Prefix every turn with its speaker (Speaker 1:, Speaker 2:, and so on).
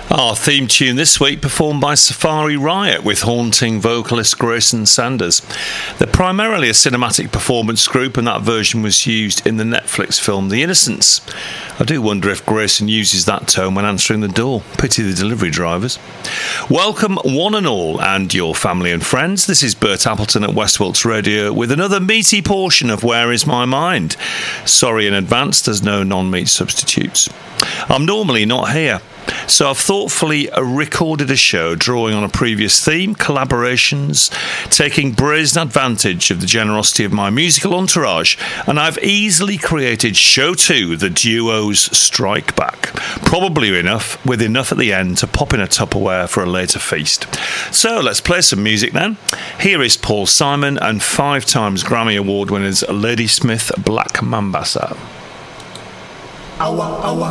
Speaker 1: Our theme tune this week performed by Safari Riot with haunting vocalist Grayson Sanders. They're primarily a cinematic performance group, and that version was used in the Netflix film The Innocents. I do wonder if Grayson uses that tone when answering the door. Pity the delivery drivers. Welcome one and all, and your family and friends. This is Bert Appleton at West Wilts Radio with another meaty portion of Where Is My Mind? Sorry in advance, there's no non-meat substitutes. I'm normally not here, so I've thoughtfully recorded a show drawing on a previous theme, collaborations, taking brazen advantage of the generosity of my musical entourage, and I've easily created Show 2, The Duos Strike Back. Probably with enough at the end to pop in a Tupperware for a later feast. So let's play some music then. Here is Paul Simon and 5 times Grammy Award winners Ladysmith Black Mambazo.